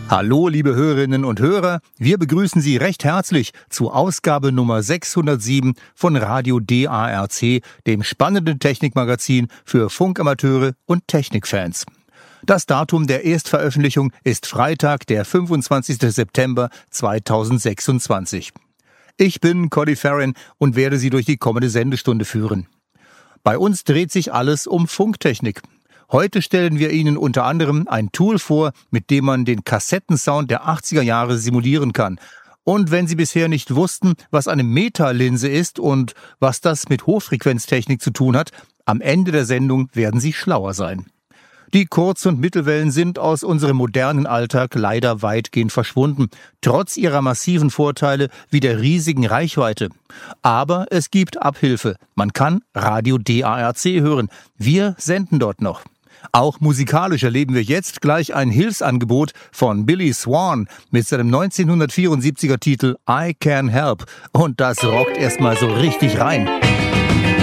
Hallo, liebe Hörerinnen und Hörer, wir begrüßen Sie recht herzlich zu Ausgabe Nummer 607 von Radio DARC, dem spannenden Technikmagazin für Funkamateure und Technikfans. Das Datum der Erstveröffentlichung ist Freitag, der 25. September 2026. Ich bin Cody Farron und werde Sie durch die kommende Sendestunde führen. Bei uns dreht sich alles um Funktechnik. Heute stellen wir Ihnen unter anderem ein Tool vor, mit dem man den Kassettensound der 80er Jahre simulieren kann. Und wenn Sie bisher nicht wussten, was eine Metalinse ist und was das mit Hochfrequenztechnik zu tun hat, am Ende der Sendung werden Sie schlauer sein. Die Kurz- und Mittelwellen sind aus unserem modernen Alltag leider weitgehend verschwunden, trotz ihrer massiven Vorteile wie der riesigen Reichweite. Aber es gibt Abhilfe. Man kann Radio DARC hören. Wir senden dort noch. Auch musikalisch erleben wir jetzt gleich ein Hilfsangebot von Billy Swan mit seinem 1974er Titel I Can Help. Und das rockt erstmal so richtig rein.